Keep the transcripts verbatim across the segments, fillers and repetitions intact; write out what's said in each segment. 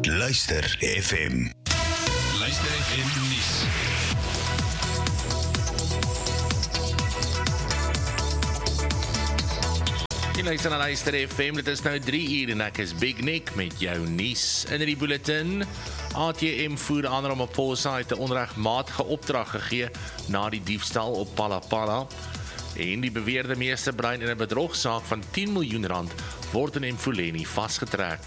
Luister F M. Luister F M nuus. Jy luister na Luister F M, dit is nou drie uur en ek is Big Nick met jou nuus. In die bulletin, A T M voer aan Ramaphosa het 'n onregmatige opdrag gegee na die diefstal op Palapala. En die beweerde meesterbrein in 'n bedrogsaak van tien miljoen rand word in Mfuleni vasgetrek.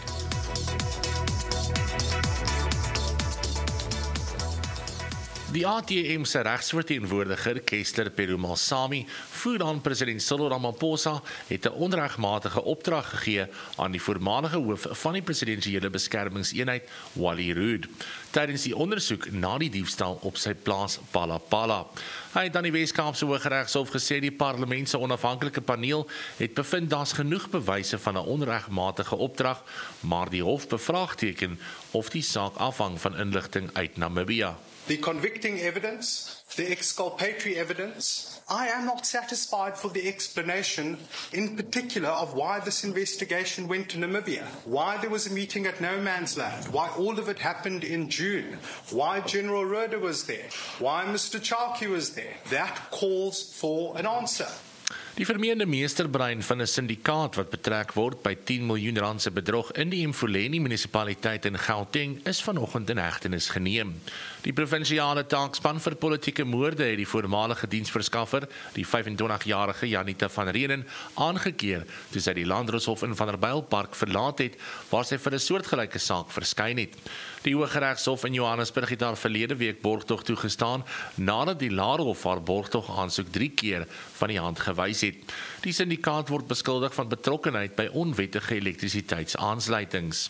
Die A T M se regsverteenwoordiger, Kester Perumalsamy, voer aan president Cyril Ramaphosa het 'n onregmatige opdrag gegee aan die voormalige hoof van die presidensiële beskermingseenheid, Wally Rood, tydens die ondersoek na die diefstal op sy plaas Palapala. Hy het aan die Wes-Kaapse Hooggeregshof gesê die parlement se onafhanklike paneel het bevind daar's genoeg bewyse van 'n onregmatige opdrag, maar die hof bevraagteken of die saak afhang van inligting uit Namibia. The convicting evidence, the exculpatory evidence, I am not satisfied for the explanation, in particular, of why this investigation went to Namibia, why there was a meeting at No Man's Land, why all of it happened in June, why General Roda was there, why Mister Chaki was there. That calls for an answer. Die vermeende meesterbrein van 'n syndikaat wat betrek word by tien miljoen rand se bedrog in die Mfuleni munisipaliteit in Gauteng is vanoggend in hegtenis geneem. Die provinsiale taakspan vir politieke moorde het die voormalige diensverskaffer, die vyfentwintigjarige Janita van Renen, aangekeer toe sy die Landdroshof in Vanderbijlpark verlaat het, waar sy vir 'n soortgelyke saak verskyn het. Die Hooggeregshof in Johannesburg het haar verlede week borgtog toegestaan nadat die Laerhof haar borgtog aansoek drie keer van die hand gewys het. Die syndikaat word beskuldig van betrokkenheid by onwettige elektrisiteitsaansluitings.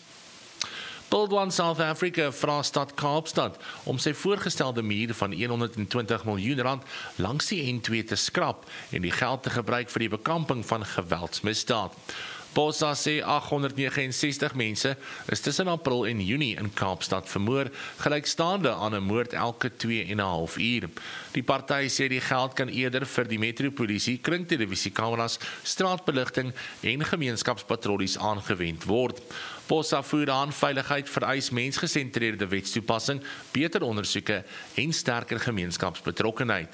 Build One South Africa vra stad Kaapstad om sy voorgestelde muur van honderdtwintig miljoen rand langs die N twee te skrap en die geld te gebruik vir die bekamping van geweldsmisdaad. Bossa sê aghonderdnegenensestig mense is tussen April en Junie in Kaapstad vermoor, gelykstaande aan 'n moord elke twee en 'n half uur. Die party sê die geld kan eerder vir die metropolisie, kringtelevisiekameras, straatbeligting en gemeenskapspatrollies aangewend word. Bossa voer aan veiligheid vereis mensgesentreerde wetstoepassing, beter ondersoeke en sterker gemeenskapsbetrokkenheid.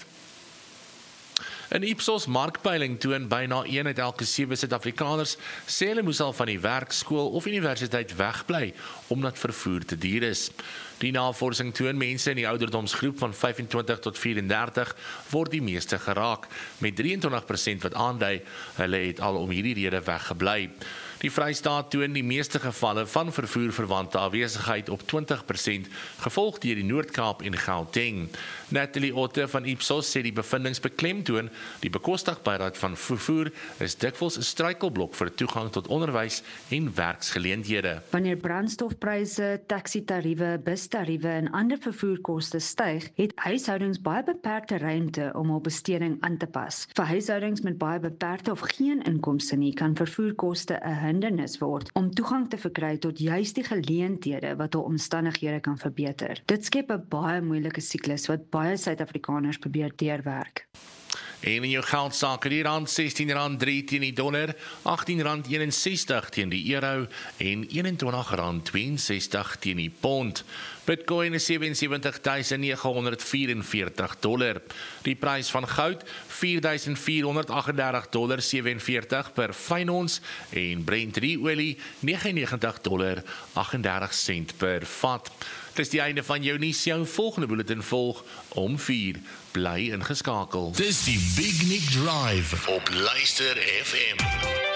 In Ipsos markpeiling toon byna een uit elke sewe Suid-Afrikaners sê hulle moes al van die werk, skool of universiteit wegbly omdat vervoer te duur is. Die navorsing toon mense in die ouderdomsgroep van vyfentwintig tot vyf-en-dertig word die meeste geraak, met drieëntwintig persent wat aandui hulle het al om hierdie rede weggebly. Die Vrystaat toon die meeste gevalle van vervoerverwante afwesigheid op twintig persent, gevolg deur die Noord-Kaap en Gauteng. Natalie Otte van Ipsos sê die bevindings beklemtoon die bekostigbaarheid van vervoer is dikwels 'n struikelblok vir toegang tot onderwys en werksgeleenthede. Wanneer brandstofpryse, taksitariewe, bustariewe en ander vervoerkoste styg, het huishoudings baie beperkte ruimte om hul besteding aan te pas. Vir huishoudings met baie beperkte of geen inkomste nie, kan vervoerkoste 'n hindernis word om toegang te verkry tot juist die geleenthede wat hul omstandighede kan verbeter. Dit skep 'n baie moeilike siklus wat baie Suid-Afrikaners probeer deurwerk. En in jou geldsake, die rand sestien rand drie teen die dollar, agttien rand eenensestig teen die euro en eenentwintig rand tweeënsestig teen die pond. Bitcoin is sewe en sewentig tuisend nege honderd vyf en veertig dollar. Die prys van goud vier duisend vier honderd agt en dertig dollar sewe en veertig per fyn ons en Brent drie olie negentig en negentig dollar agt en dertig sent per vat. Dit is die einde van jou nuus. Jou volgende bulletin volg om vier. Bly ingeskakel. Dis die Big Nick Drive op Luister F M.